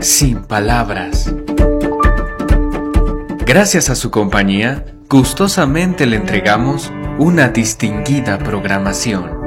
sin palabras. Gracias a su compañía, gustosamente le entregamos una distinguida programación.